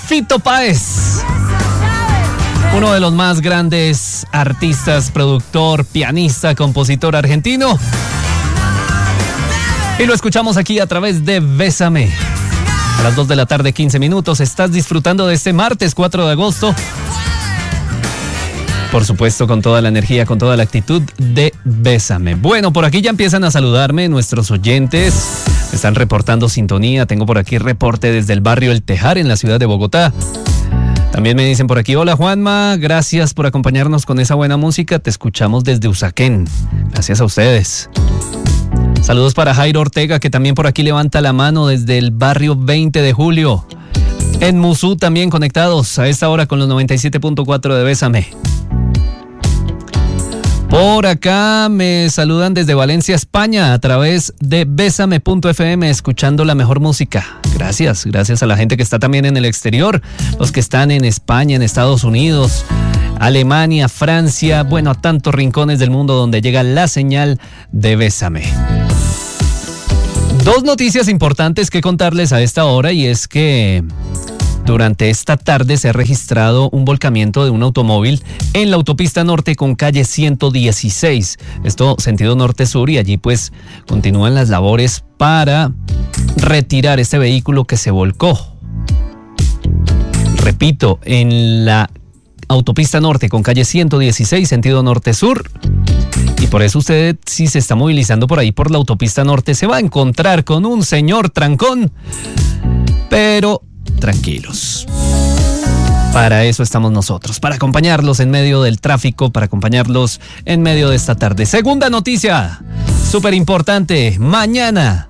Fito Páez, uno de los más grandes artistas, productor, pianista, compositor argentino. Y lo escuchamos aquí a través de Bésame. A las 2 de la tarde, 15 minutos. Estás disfrutando de este martes 4 de agosto. Por supuesto, con toda la energía, con toda la actitud de Bésame. Bueno, por aquí ya empiezan a saludarme nuestros oyentes. Me están reportando sintonía. Tengo por aquí reporte desde el barrio El Tejar en la ciudad de Bogotá. También me dicen por aquí: hola Juanma, gracias por acompañarnos con esa buena música. Te escuchamos desde Usaquén. Gracias a ustedes. Saludos para Jairo Ortega, que también por aquí levanta la mano desde el barrio 20 de Julio. En Musú también conectados a esta hora con los 97.4 de Bésame. Por acá me saludan desde Valencia, España, a través de Bésame.fm, escuchando la mejor música. Gracias a la gente que está también en el exterior, los que están en España, en Estados Unidos, Alemania, Francia, bueno, a tantos rincones del mundo donde llega la señal de Bésame. Dos noticias importantes que contarles a esta hora, y es que durante esta tarde se ha registrado un volcamiento de un automóvil en la autopista norte con calle 116. Esto sentido norte-sur, y allí pues continúan las labores para retirar este vehículo que se volcó. Repito, en la autopista norte con calle 116, sentido norte-sur. Y por eso usted, si se está movilizando por ahí por la autopista norte, se va a encontrar con un señor trancón. Pero tranquilos. Para eso estamos nosotros, para acompañarlos en medio del tráfico, para acompañarlos en medio de esta tarde. Segunda noticia, súper importante. Mañana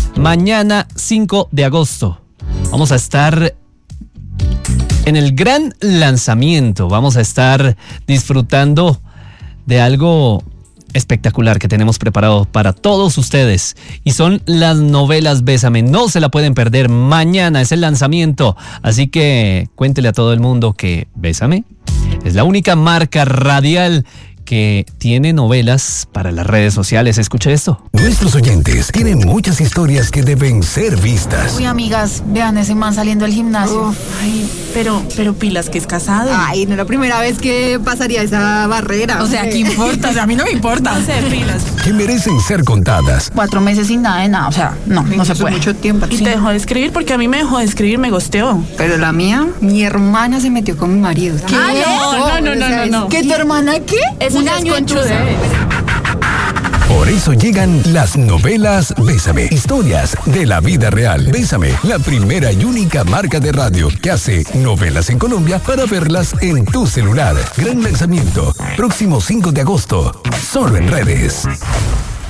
5 de agosto, vamos a estar en el gran lanzamiento. Vamos a estar disfrutando de algo espectacular que tenemos preparado para todos ustedes, y son las novelas Bésame. No se la pueden perder. Mañana es el lanzamiento, así que cuéntele a todo el mundo que Bésame es la única marca radial que tiene novelas para las redes sociales. Escuche esto. Nuestros oyentes tienen muchas historias que deben ser vistas. Uy, amigas, vean ese man saliendo del gimnasio. Ay, pero pilas, que es casado. Ay, no es la primera vez que pasaría esa barrera. O sea, ¿qué importa? O sea, a mí no me importa. No sé, pilas. Que merecen ser contadas. 4 meses sin nada de nada. O sea, no se puede. Mucho tiempo. Y Sí. te dejó de escribir, porque a mí me dejó de escribir, me gosteó. Pero la mía, mi hermana se metió con mi marido. ¿Qué? No. ¿Que tu hermana qué? Eso Un ya es año conchudez. Por eso llegan las novelas Bésame, historias de la vida real. Bésame, la primera y única marca de radio que hace novelas en Colombia para verlas en tu celular. Gran lanzamiento, próximo 5 de agosto, solo en redes.